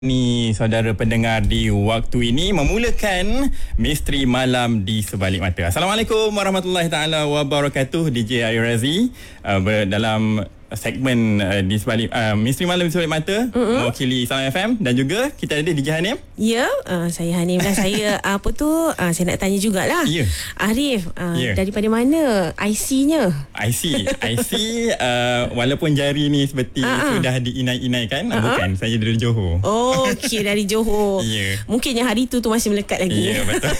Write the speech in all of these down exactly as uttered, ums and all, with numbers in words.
Ni saudara pendengar di waktu ini memulakan Misteri Malam di Sebalik Mata. Assalamualaikum warahmatullahi taala wabarakatuh. D J Ayu Razi uh, dalam segmen uh, di sebalik uh, Misteri Malam di Sebalik Mata, mm-hmm. mewakili Salam F M, dan juga kita ada D J Hanim. Ya, uh, saya Hanim dan saya apa tu uh, saya nak tanya jugalah. Ya. Arif, uh, Ya. daripada mana I C-nya? I C I C uh, walaupun jari ni seperti uh-huh. sudah diinai-inaikan, uh-huh. bukan, saya dari Johor. Oh, okey, dari Johor. Ya. Mungkin yang hari tu tu masih melekat lagi. Ya, betul.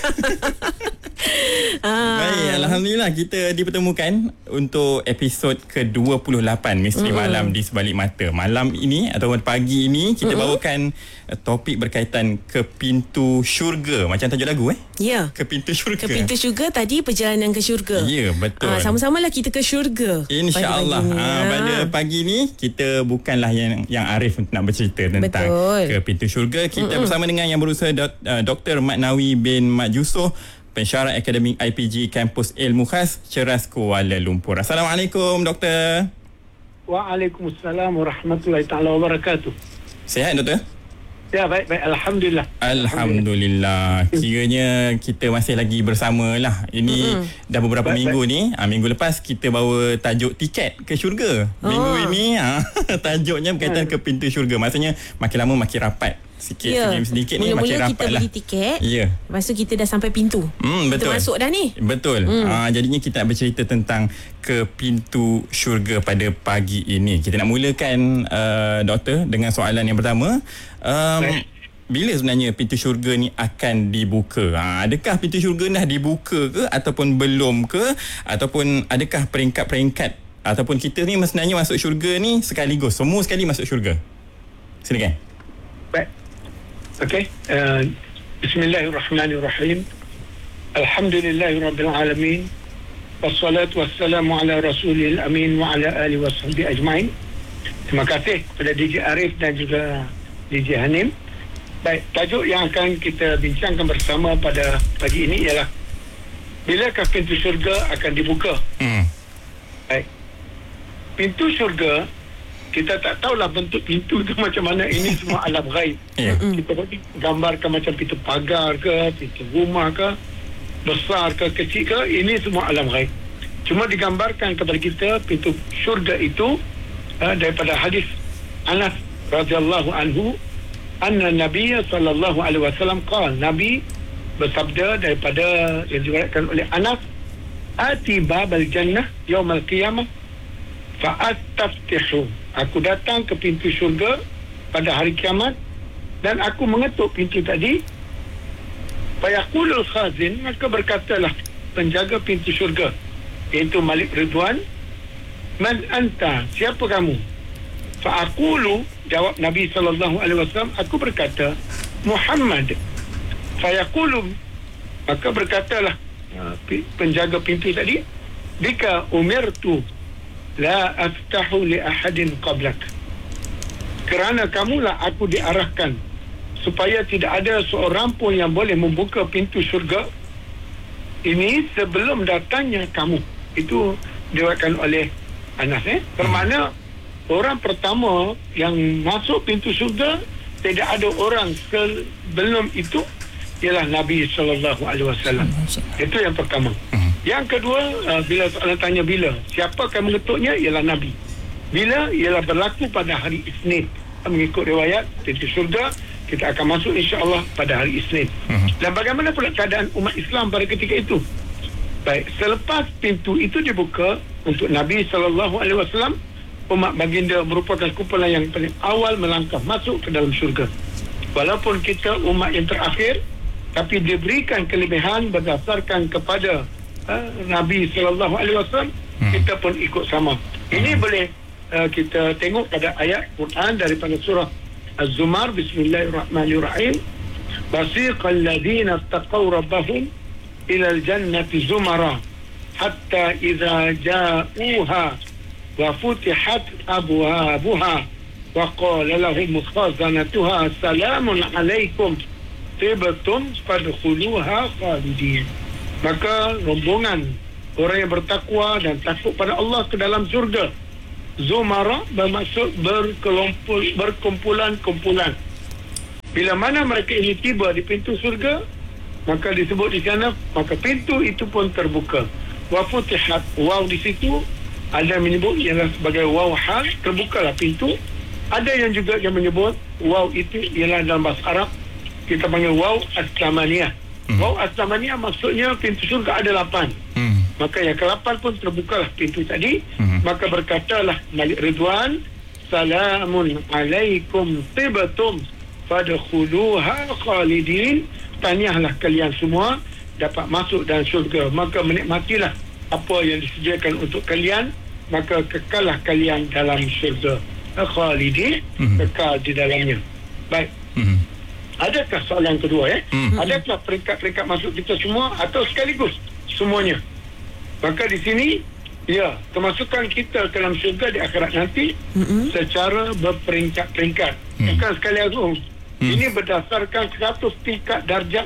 Ah. Baik, Alhamdulillah kita dipertemukan untuk episod ke dua puluh lapan Misteri mm-hmm. Malam di Sebalik Mata. Malam ini ataupun pagi ini kita mm-hmm. bawakan uh, topik berkaitan ke pintu syurga. Macam tajuk lagu eh? Ya. Ke pintu syurga. Ke pintu syurga tadi, perjalanan ke syurga. Ya, betul. Ah, sama-samalah kita ke syurga. InsyaAllah. Ha, pada pagi ni kita bukanlah yang yang Arif nak bercerita tentang betul. Ke pintu syurga. Kita mm-hmm. bersama dengan yang berusaha dok, uh, Doktor Mat Nawi bin Mat Yusof, pensyarah akademik I P G Kampus Ilmu Khas Ceras Kuala Lumpur. Assalamualaikum Doktor. Waalaikumsalam warahmatullahi taala wabarakatuh. Sihat Doktor? Ya, baik baik, alhamdulillah. Alhamdulillah. Kiranya kita masih lagi bersama lah. Ini mm-hmm. dah beberapa baik, minggu baik. ni. Ha, minggu lepas kita bawa tajuk tiket ke syurga. Minggu oh. ini ha, tajuknya berkaitan hmm. ke pintu syurga. Maksudnya makin lama makin rapat. Sikit ya. sedikit ni Mula-mula makin rapat kita lah. Beli tiket. Ya. Lepas tu kita dah sampai pintu. Hmm, betul. Kita masuk dah ni. Betul. Hmm. Ha, jadinya kita nak bercerita tentang ke pintu syurga pada pagi ini. Kita nak mulakan uh, Doktor dengan soalan yang pertama. Um, bila sebenarnya pintu syurga ni akan dibuka? Ha, adakah pintu syurga dah dibuka ke ataupun belum ke? Ataupun adakah peringkat-peringkat ataupun kita ni sebenarnya masuk syurga ni sekaligus, semua sekali masuk syurga? Silakan. Baik. Okey. Uh, Bismillahirrahmanirrahim. Alhamdulillahirabbil alamin. Wassalatu wassalamu ala rasulil amin wa ala alihi washabihi ajmain. Terima kasih kepada D J Arif dan juga D J Hanim. Baik, tajuk yang akan kita bincangkan bersama pada pagi ini ialah bilakah pintu syurga akan dibuka? Hmm. Baik. Pintu syurga, kita tak tahulah bentuk pintu tu macam mana. Ini semua alam ghaib. Yeah. Kita boleh gambarkan macam pintu pagar ke, pintu rumah ke, besar ke, kecil ke, ini semua alam ghaib. Cuma digambarkan kepada kita pintu syurga itu uh, daripada hadis Anas radhiyallahu anhu, anna Nabi sallallahu alaihi wasallam qala, Nabi bersabda daripada yang diriwayatkan oleh Anas, ati babal jannah yaumal qiyamah fa astaftihu, aku datang ke pintu syurga pada hari kiamat dan aku mengetuk pintu tadi. Fayaqulul khazin, maka berkatalah penjaga pintu syurga, iaitu Malik Ridwan, man anta, siapa kamu? Fa'aqulu, jawab Nabi sallallahu alaihi wasallam, aku berkata Muhammad. Fayaqulu, maka berkatalah penjaga pintu tadi, bika umirtu la aftahu li ahadin qablak, kerana kamulah aku diarahkan supaya tidak ada seorang pun yang boleh membuka pintu syurga ini sebelum datangnya kamu. Itu diriwayatkan oleh Anas. Eh? Bermakna orang pertama yang masuk pintu syurga, tidak ada orang sebelum itu, ialah Nabi sallallahu alaihi wasallam. Itu yang pertama. Yang kedua, uh, bila soalan tanya bila, siapa akan mengetuknya, ialah Nabi. Bila, ialah berlaku pada hari Isnin. Mengikut riwayat pintu syurga, kita akan masuk insya-Allah pada hari Isnin. Uh-huh. Dan bagaimana pula keadaan umat Islam pada ketika itu? Baik, selepas pintu itu dibuka untuk Nabi sallallahu alaihi wasallam, umat baginda merupakan kumpulan yang paling awal melangkah masuk ke dalam syurga. Walaupun kita umat yang terakhir, tapi diberikan kelebihan berdasarkan kepada uh, Nabi sallallahu alaihi wasallam, hmm. kita pun ikut sama. Hmm. Ini boleh uh, kita tengok pada ayat Quran daripada surah Az-Zumar. Bismillahirrahmanirrahim. Basiqal ladina taqaw rabbahum ila al-jannati zumara hatta idza ja'uha wa futihat abwabuha wa qala lahum khazanatuha salamun alaikum tibtum fadkhuluha khalidin. Maka rombongan orang yang bertakwa dan takut pada Allah ke dalam syurga, Zumara bermaksud berkelompok, berkumpulan-kumpulan. Bila mana mereka ini tiba di pintu surga, maka disebut di sana, maka pintu itu pun terbuka. Wa futihat, waw di situ ada yang menyebut ialah sebagai waw hal, terbukalah pintu. Ada yang juga yang menyebut waw itu ialah dalam bahasa Arab kita panggil waw as-samaniyah. Hmm. Waw as-samaniyah maksudnya pintu surga ada lapan. Hmm. Maka yang ke-lapan pun terbukalah pintu tadi. Hmm. Maka berkatalah Malik Ridwan, salamun alaikum tibatum fadkhuluha khalidin. Tahniahlah kalian semua dapat masuk dalam syurga, maka menikmatilah apa yang disediakan untuk kalian, maka kekallah kalian dalam syurga khalidin, mm-hmm. kekal di dalamnya. Baik. Mm-hmm. Adakah soalan kedua eh? Mm-hmm. Adakah peringkat-peringkat masuk kita semua atau sekaligus semuanya? Maka di sini ya, kemasukan kita ke dalam syurga di akhirat nanti mm-hmm. secara berperingkat-peringkat. Mm-hmm. Bukan sekali langsung. Hmm. Ini berdasarkan seratus tingkat darjat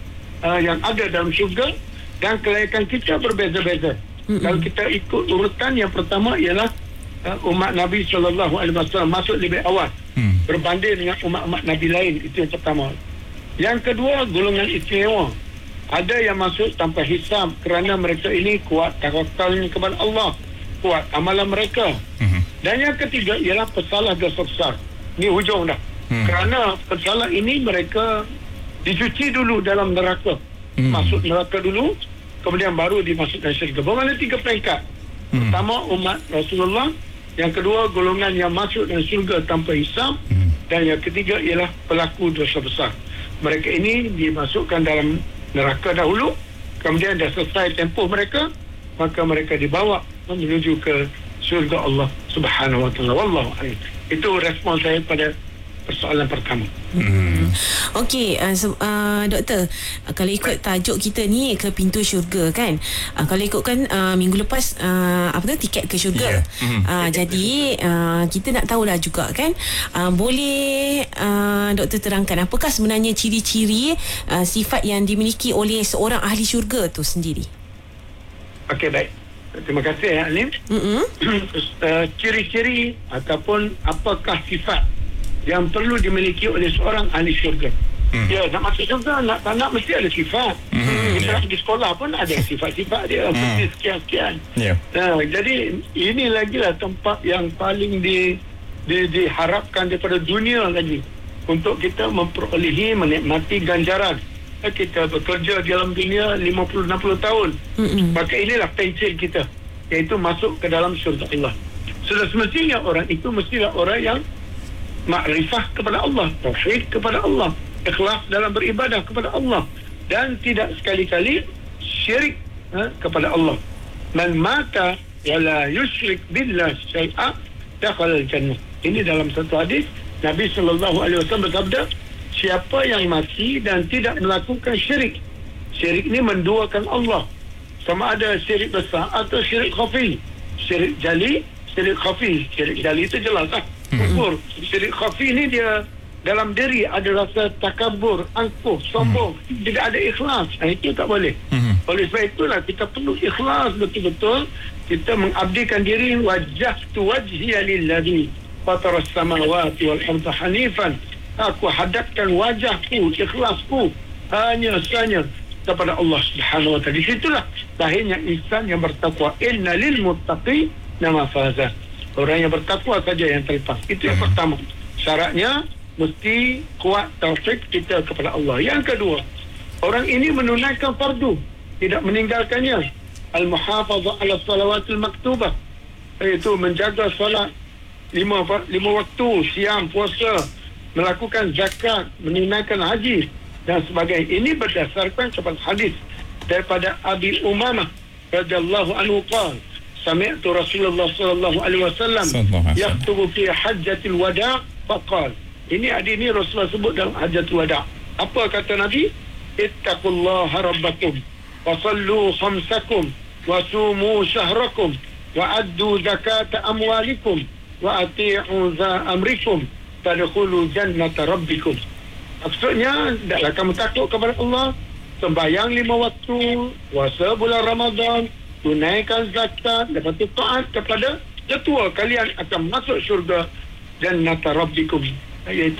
uh, yang ada dalam syurga, dan kelayakan kita berbeza-beza. Hmm. Kalau kita ikut urutan, yang pertama ialah uh, umat Nabi sallallahu alaihi wasallam masuk lebih awal hmm. berbanding dengan umat-umat Nabi lain. Itu yang pertama. Yang kedua, golongan istimewa. Ada yang masuk tanpa hisab kerana mereka ini kuat tawakalnya kepada Allah, kuat amalan mereka. Hmm. Dan yang ketiga ialah pesalah dosa besar. Ini hujung dah. Hmm. Kerana pesalah ini mereka dicuci dulu dalam neraka. Hmm. Masuk neraka dulu, kemudian baru dimasukkan syurga. Bermakna tiga peringkat. Hmm. Pertama, umat Rasulullah. Yang kedua, golongan yang masuk dalam syurga tanpa hisab. Hmm. Dan yang ketiga ialah pelaku dosa besar. Mereka ini dimasukkan dalam neraka dahulu, kemudian dah selesai tempoh mereka, maka mereka dibawa menuju ke syurga Allah Subhanahu wa taala. Wallahu a'lam. Itu respon saya pada persoalan pertama. Hmm. Okey, uh, so, uh, doktor, uh, kalau ikut tajuk kita ni ke pintu syurga kan. Uh, kalau ikutkan uh, minggu lepas uh, apa tu tiket ke syurga. Yeah. Hmm. Uh, jadi uh, kita nak tahulah juga kan. Uh, boleh uh, doktor terangkan apakah sebenarnya ciri-ciri uh, sifat yang dimiliki oleh seorang ahli syurga tu sendiri? Okey, baik. Terima kasih ya Alim. Mm-hmm. uh, ciri-ciri ataupun apakah sifat yang perlu dimiliki oleh seorang ahli syurga. Hmm. Ya, nak masuk syurga, nak tak nak mesti ada sifat. Hmm. Kita yeah. di sekolah pun ada sifat-sifat dia, hmm. mesti sekian-sekian. Yeah. Nah, jadi ini lagi lah tempat yang paling di, di diharapkan daripada dunia lagi untuk kita memperolehi, menikmati ganjaran. Kita bekerja dalam dunia lima puluh enam puluh tahun. Hmm. Maka inilah pensil kita, iaitu masuk ke dalam syurga Allah. Sudah semestinya orang itu mestilah orang yang makrifah kepada Allah, tauhid kepada Allah, ikhlas dalam beribadah kepada Allah, dan tidak sekali-kali syirik ha, kepada Allah. Man mata wala yusyrik billah syai'a dakhala al-jannah. Ini dalam satu hadis Nabi sallallahu alaihi wasallam bersabda, siapa yang mati dan tidak melakukan syirik. Syirik ini menduakan Allah, sama ada syirik besar atau syirik khafi. Syirik jali, syirik khafi. Syirik jali itu jelas lah, kufur. Syirik khafi ni dia dalam diri ada rasa takabur, angkuh, sombong, hmm. tidak ada ikhlas. Nah, itu tak boleh. Hmm. Oleh sebab itulah kita perlu ikhlas betul-betul. Kita mengabdikan diri, wajjahtu wajhiya lillazi fatara as-samawati wal arda hanifan. Aku hadapkan wajahku, ikhlasku hanya sahaja kepada Allah Subhanahu wa taala. Di situlah lahirnya insan yang bertakwa. Inna lil muttaqi nama faza. Orang yang bertakwa saja yang terlepas. Itu yang pertama. Syaratnya mesti kuat taufik kita kepada Allah. Yang kedua, orang ini menunaikan fardu, tidak meninggalkannya. Al-muhafazah ala salawatil maktubah, iaitu menjaga solat lima, lima waktu, siam, puasa, melakukan zakat, menunaikan haji dan sebagainya. Ini berdasarkan kepada hadis daripada Abi Umamah radhiyallahu anhu qala sami'tu Rasulullah sallallahu alaihi wasallam yaktubu fi hajjatil wada' faqala. Ini hadis ini Rasulullah sebut dalam hajjatul wada'. Apa kata Nabi? Ittaqullaha rabbakum wa sallu khamsakum wa sumu syahrakum wa addu zakata amwalikum wa ati'u za amrikum tadkhulu jannata rabbikum. Maksudnya, hendaklah kamu takut kepada Allah, sembahyang lima waktu, puasa bulan Ramadan, tunaikan zakat, lepas itu taat kepada ketua, kalian akan masuk syurga jannata rabbikum, iaitu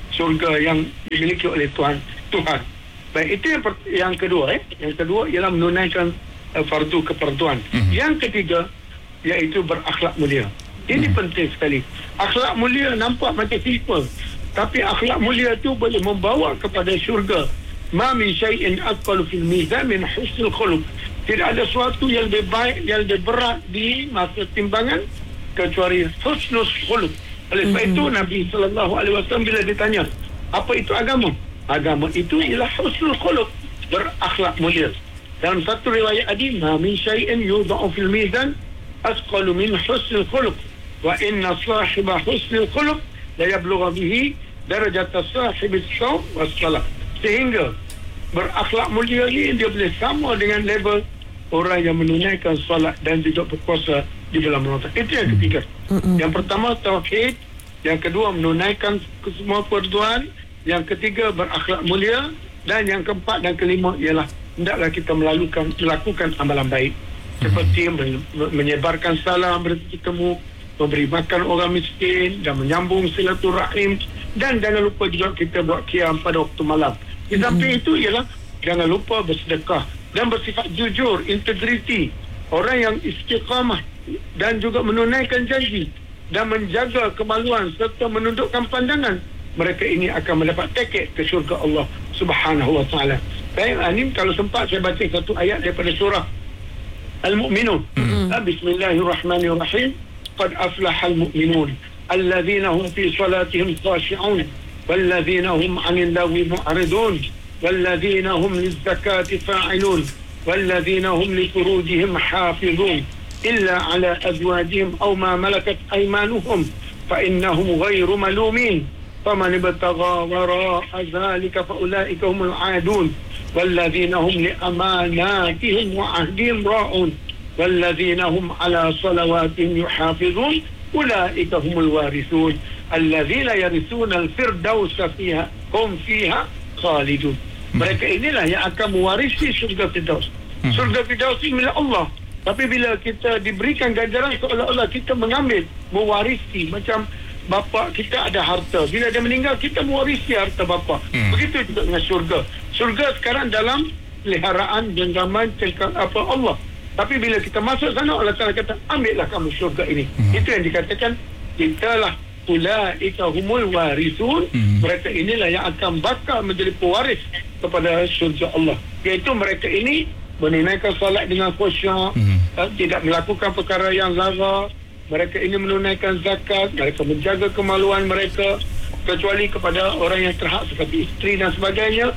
syurga yang dimiliki oleh Tuhan. Tuhan. Baik, itu yang, per- yang kedua. Eh. Yang kedua ialah menunaikan uh, fardu keperduan. Mm-hmm. Yang ketiga iaitu berakhlak mulia. Ini mm-hmm. penting sekali. Akhlak mulia nampak macam simple, tapi akhlak mulia itu boleh membawa kepada syurga. Ma min syai'in aqalu fil mizan min husnul khuluq. Tidak ada sesuatu yang lebih baik, yang lebih berat di masa timbangan kecuali husnul khuluq. Oleh sebab mm-hmm. itu Nabi sallallahu alaihi wasallam bila ditanya, apa itu agama? Agama itu ialah husnul khuluq, berakhlak mulia. Dalam satu riwayat hadis, ma min syai'in yudha'u fil mizan asqalu min husnul khuluq wa inna sahiba husnul khuluq la yablugha bihi darajat sahibis shaum was salat. Sehingga berakhlak mulia ni dia boleh sama dengan level orang yang menunaikan solat dan juga berpuasa di bulan Ramadan. Itu yang ketiga. Mm-hmm. Yang pertama tauhid, yang kedua menunaikan semua perduaan, yang ketiga berakhlak mulia, dan yang keempat dan kelima ialah hendaklah kita melakukan melakukan amalan baik seperti men- menyebarkan salam, bertemu, memberi makan orang miskin dan menyambung silaturahim, dan jangan lupa juga kita buat qiyam pada waktu malam. Di samping itu ialah jangan lupa bersedekah dan bersifat jujur, integriti, orang yang istiqamah dan juga menunaikan janji dan menjaga kemaluan serta menundukkan pandangan. Mereka ini akan mendapat tiket ke syurga Allah Subhanahu wa taala. Baik, ini kalau sempat saya baca satu ayat daripada surah Al-Mu'minun. Mm-hmm. Bismillahirrahmanirrahim. Qad aflaha al-mu'minun alladhina hum fi salatihim khashi'un walladhina hum 'anil lagwi mu'ridun walladhina hum liz-zakati fa'ilun walladhina hum li furujihim hafizun illa 'ala azwajihim aw ma malakat aymanuhum fa innahum ghayru malumin faman ibtagha wara'a dhalika fa ulaika humul 'adun والذين هم لأماناتهم وعهدهم راعون والذين هم على صلواتهم يحافظون أولئك هم الوارثون الذين يرثون الفردوس فيها هم فيها خالدون. Mereka inilah yang akan mewarisi syurga Firdaus. Syurga Firdaus ini milik Allah. Tapi bila kita diberikan ganjaran seolah-olah kita mengambil, mewarisi, macam bapa kita ada harta, bila dia meninggal kita mewarisi harta bapa. Hmm. Begitu juga dengan syurga. Syurga sekarang dalam peliharaan genggaman cengkak apa Allah. Tapi bila kita masuk sana, Allah Taala kata ambillah kamu syurga ini. Hmm. Itu yang dikatakan kitalah ulaika humul warithun. Hmm. Mereka inilah yang akan bakal menjadi pewaris kepada syurga Allah. Iaitu mereka ini menunaikan solat dengan khusyuk, hmm. tidak melakukan perkara yang lara. Mereka ini menunaikan zakat, mereka menjaga kemaluan mereka kecuali kepada orang yang terhak seperti isteri dan sebagainya.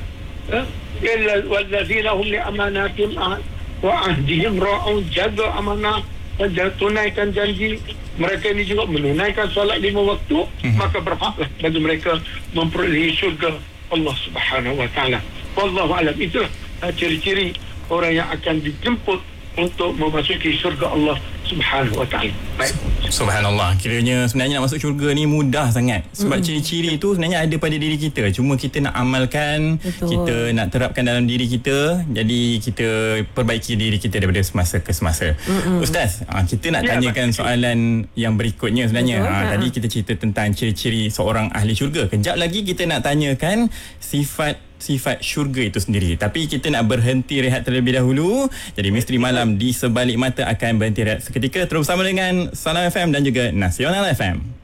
Illa wallazina hum li amanatihim wa ahdihim ra'un, jaga amanah dan tunaikan janji. Mereka ini juga menunaikan solat lima waktu, hmm. maka berhaklah bagi mereka memperolehi syurga Allah Subhanahu wa taala. Wallahu a'lam. Itulah ciri-ciri orang yang akan dijemput untuk memasuki syurga Allah Subhanahu wa ta'ala. Baik. Subhanallah. Kiranya sebenarnya nak masuk syurga ni mudah sangat. Sebab mm. ciri-ciri tu sebenarnya ada pada diri kita. Cuma kita nak amalkan, betul, kita nak terapkan dalam diri kita. Jadi kita perbaiki diri kita daripada semasa ke semasa. Mm-mm. Ustaz, kita nak ya, tanyakan betul. soalan yang berikutnya sebenarnya. Betul, ha, tadi kita cerita tentang ciri-ciri seorang ahli syurga. Kejap lagi kita nak tanyakan sifat sifat syurga itu sendiri. Tapi kita nak berhenti rehat terlebih dahulu. Jadi Misteri Malam di Sebalik Mata akan berhenti rehat seketika. Terus bersama dengan Salam F M dan juga Nasional F M.